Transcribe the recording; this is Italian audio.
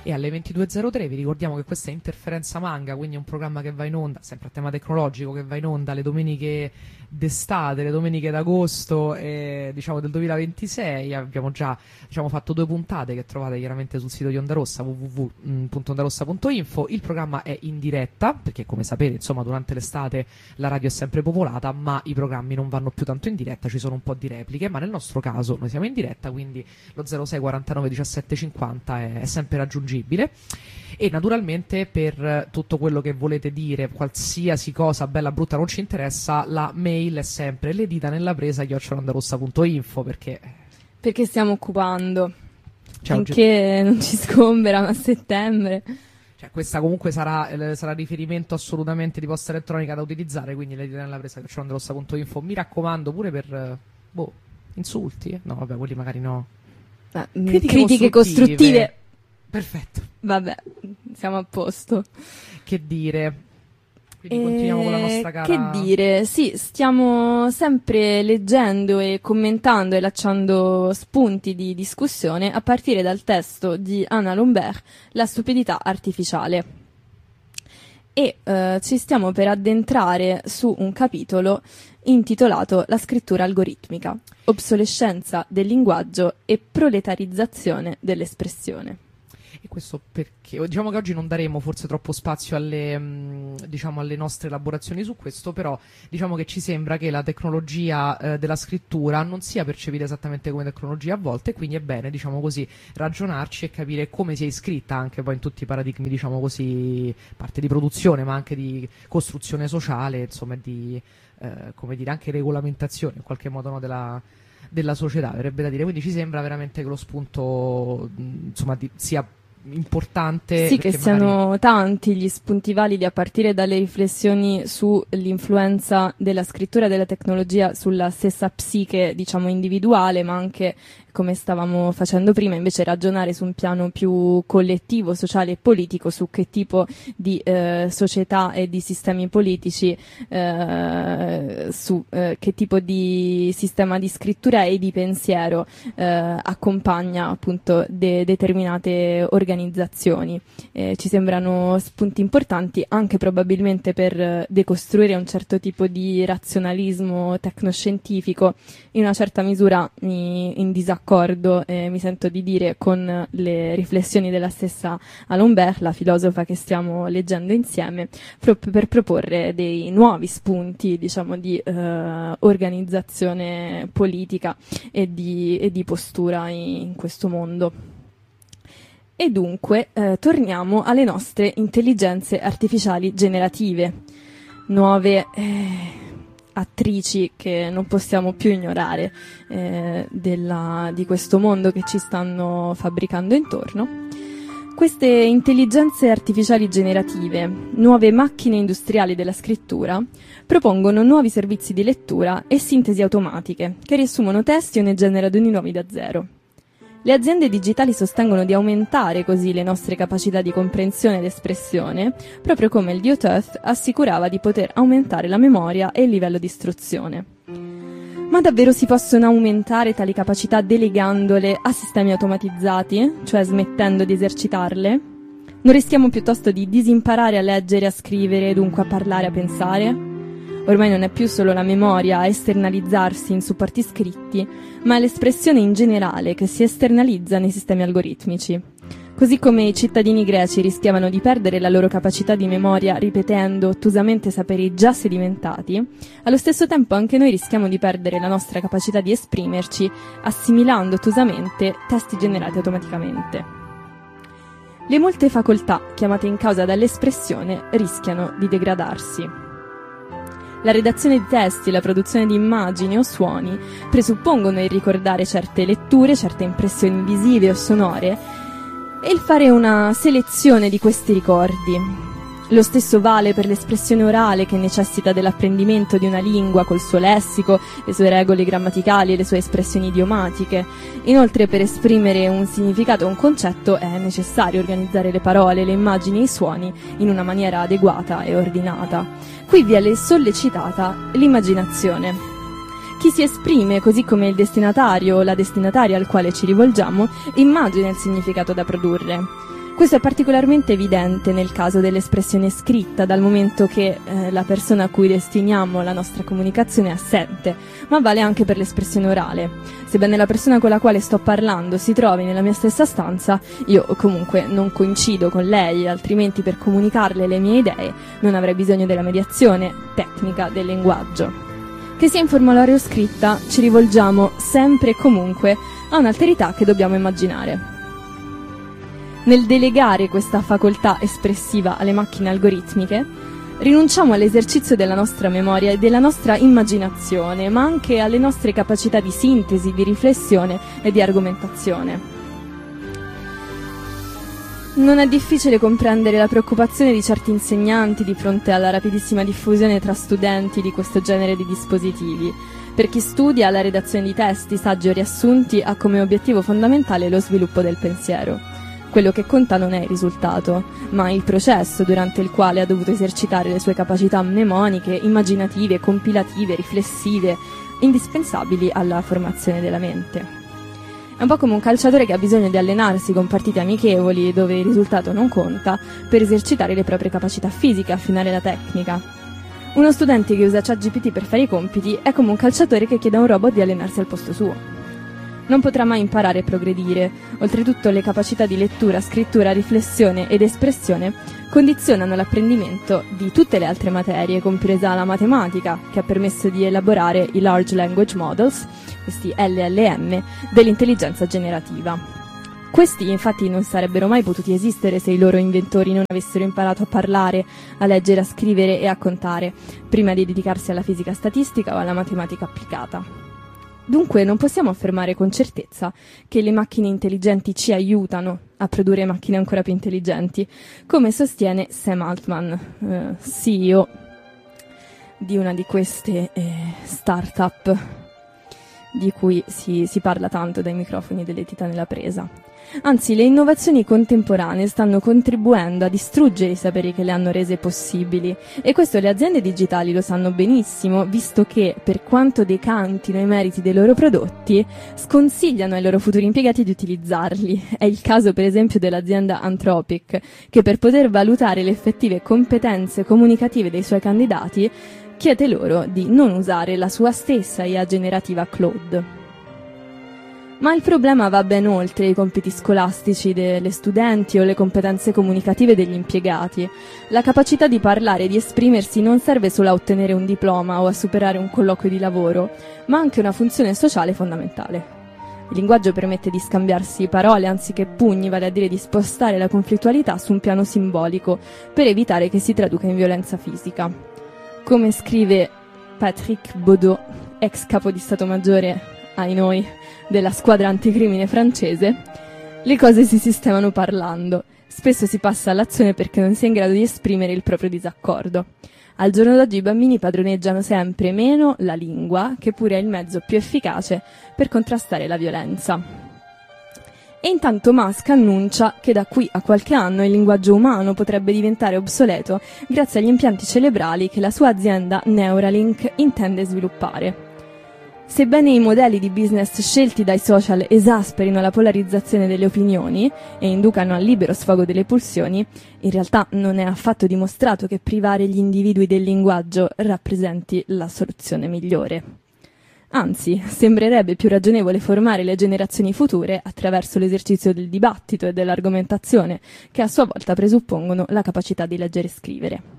e alle 22.03 vi ricordiamo che questa è Interferenza Manga, quindi è un programma che va in onda, sempre a tema tecnologico, che va in onda le domeniche d'estate, le domeniche d'agosto diciamo del 2026. Abbiamo già fatto 2 puntate che trovate chiaramente sul sito di Onda Rossa, www.ondarossa.info. Il programma è in diretta perché, come sapete, insomma, durante l'estate la radio è sempre popolata, ma i programmi non vanno più tanto in diretta, ci sono un po' di repliche, ma nel nostro caso noi siamo in diretta, quindi lo 06 49 17 50 è sempre raggiungibile. E naturalmente per tutto quello che volete dire, qualsiasi cosa bella brutta non ci interessa, la mail è sempre le dita nella presa @ondarossa.info, perché stiamo occupando finché non ci sgomberano a settembre. Cioè, questa comunque sarà riferimento assolutamente di posta elettronica da utilizzare, quindi le dita nella presa @ondarossa.info. Mi raccomando, pure per insulti, no vabbè, quelli magari no, critiche costruttive. Perfetto. Vabbè, siamo a posto. Che dire? Quindi continuiamo con la nostra cara... Che dire? Sì, stiamo sempre leggendo e commentando e lasciando spunti di discussione a partire dal testo di Anna Lombert, La stupidità artificiale. E ci stiamo per addentrare su un capitolo intitolato La scrittura algoritmica, obsolescenza del linguaggio e proletarizzazione dell'espressione. E questo perché diciamo che oggi non daremo forse troppo spazio alle nostre elaborazioni su questo, però diciamo che ci sembra che la tecnologia della scrittura non sia percepita esattamente come tecnologia a volte, quindi è bene, diciamo così, ragionarci e capire come sia iscritta anche poi in tutti i paradigmi, diciamo così, parte di produzione ma anche di costruzione sociale, insomma, di come dire, anche regolamentazione in qualche modo, no, della società, verrebbe da dire. Quindi ci sembra veramente che lo spunto insomma sia importante. Sì, che siano tanti gli spunti validi, a partire dalle riflessioni sull'influenza della scrittura e della tecnologia sulla stessa psiche, diciamo, individuale, ma anche, come stavamo facendo prima, invece ragionare su un piano più collettivo, sociale e politico, su che tipo di società e di sistemi politici, su che tipo di sistema di scrittura e di pensiero accompagna appunto determinate organizzazioni. Ci sembrano spunti importanti anche probabilmente per decostruire un certo tipo di razionalismo tecnoscientifico, in una certa misura in disaccordo, mi sento di dire, con le riflessioni della stessa Lombert, la filosofa che stiamo leggendo insieme, proprio per proporre dei nuovi spunti, diciamo, di organizzazione politica e di postura in questo mondo. E dunque torniamo alle nostre intelligenze artificiali generative, nuove attrici che non possiamo più ignorare di questo mondo che ci stanno fabbricando intorno. Queste intelligenze artificiali generative, nuove macchine industriali della scrittura, propongono nuovi servizi di lettura e sintesi automatiche che riassumono testi o ne generano di nuovi da zero. Le aziende digitali sostengono di aumentare così le nostre capacità di comprensione ed espressione, proprio come il dio Thoth assicurava di poter aumentare la memoria e il livello di istruzione. Ma davvero si possono aumentare tali capacità delegandole a sistemi automatizzati, cioè smettendo di esercitarle? Non rischiamo piuttosto di disimparare a leggere, a scrivere e dunque a parlare, a pensare? Ormai non è più solo la memoria a esternalizzarsi in supporti scritti, ma è l'espressione in generale che si esternalizza nei sistemi algoritmici. Così come i cittadini greci rischiavano di perdere la loro capacità di memoria ripetendo ottusamente saperi già sedimentati, allo stesso tempo anche noi rischiamo di perdere la nostra capacità di esprimerci assimilando ottusamente testi generati automaticamente. Le molte facoltà chiamate in causa dall'espressione rischiano di degradarsi. La redazione di testi, la produzione di immagini o suoni presuppongono il ricordare certe letture, certe impressioni visive o sonore e il fare una selezione di questi ricordi. Lo stesso vale per l'espressione orale, che necessita dell'apprendimento di una lingua col suo lessico, le sue regole grammaticali e le sue espressioni idiomatiche. Inoltre, per esprimere un significato o un concetto è necessario organizzare le parole, le immagini e i suoni in una maniera adeguata e ordinata. Qui viene sollecitata l'immaginazione. Chi si esprime, così come il destinatario o la destinataria al quale ci rivolgiamo, immagina il significato da produrre. Questo è particolarmente evidente nel caso dell'espressione scritta, dal momento che la persona a cui destiniamo la nostra comunicazione è assente, ma vale anche per l'espressione orale. Sebbene la persona con la quale sto parlando si trovi nella mia stessa stanza, io comunque non coincido con lei, altrimenti per comunicarle le mie idee non avrei bisogno della mediazione tecnica del linguaggio. Che sia in forma orale o scritta, ci rivolgiamo sempre e comunque a un'alterità che dobbiamo immaginare. Nel delegare questa facoltà espressiva alle macchine algoritmiche, rinunciamo all'esercizio della nostra memoria e della nostra immaginazione, ma anche alle nostre capacità di sintesi, di riflessione e di argomentazione. Non è difficile comprendere la preoccupazione di certi insegnanti di fronte alla rapidissima diffusione tra studenti di questo genere di dispositivi. Per chi studia, la redazione di testi, saggi o riassunti ha come obiettivo fondamentale lo sviluppo del pensiero. Quello che conta non è il risultato, ma il processo durante il quale ha dovuto esercitare le sue capacità mnemoniche, immaginative, compilative, riflessive, indispensabili alla formazione della mente. È un po' come un calciatore che ha bisogno di allenarsi con partite amichevoli dove il risultato non conta per esercitare le proprie capacità fisiche e affinare la tecnica. Uno studente che usa ChatGPT per fare i compiti è come un calciatore che chiede a un robot di allenarsi al posto suo. Non potrà mai imparare e progredire. Oltretutto le capacità di lettura, scrittura, riflessione ed espressione condizionano l'apprendimento di tutte le altre materie, compresa la matematica, che ha permesso di elaborare i Large Language Models, questi LLM, dell'intelligenza generativa. Questi infatti non sarebbero mai potuti esistere se i loro inventori non avessero imparato a parlare, a leggere, a scrivere e a contare, prima di dedicarsi alla fisica statistica o alla matematica applicata. Dunque non possiamo affermare con certezza che le macchine intelligenti ci aiutano a produrre macchine ancora più intelligenti, come sostiene Sam Altman, CEO di una di queste start-up di cui si parla tanto dai microfoni delle Titane La Presa. Anzi, le innovazioni contemporanee stanno contribuendo a distruggere i saperi che le hanno rese possibili, e questo le aziende digitali lo sanno benissimo, visto che, per quanto decantino i meriti dei loro prodotti, sconsigliano ai loro futuri impiegati di utilizzarli. È il caso per esempio dell'azienda Anthropic, che per poter valutare le effettive competenze comunicative dei suoi candidati chiede loro di non usare la sua stessa IA generativa Claude. Ma il problema va ben oltre i compiti scolastici delle studenti o le competenze comunicative degli impiegati. La capacità di parlare e di esprimersi non serve solo a ottenere un diploma o a superare un colloquio di lavoro, ma ha anche una funzione sociale fondamentale. Il linguaggio permette di scambiarsi parole anziché pugni, vale a dire di spostare la conflittualità su un piano simbolico per evitare che si traduca in violenza fisica. Come scrive Patrick Baudot, ex capo di Stato Maggiore, ai noi, della squadra anticrimine francese, le cose si sistemano parlando. Spesso si passa all'azione perché non si è in grado di esprimere il proprio disaccordo. Al giorno d'oggi i bambini padroneggiano sempre meno la lingua, che pure è il mezzo più efficace per contrastare la violenza. E intanto Musk annuncia che da qui a qualche anno il linguaggio umano potrebbe diventare obsoleto grazie agli impianti cerebrali che la sua azienda Neuralink intende sviluppare. Sebbene i modelli di business scelti dai social esasperino la polarizzazione delle opinioni e inducano al libero sfogo delle pulsioni, in realtà non è affatto dimostrato che privare gli individui del linguaggio rappresenti la soluzione migliore. Anzi, sembrerebbe più ragionevole formare le generazioni future attraverso l'esercizio del dibattito e dell'argomentazione, che a sua volta presuppongono la capacità di leggere e scrivere.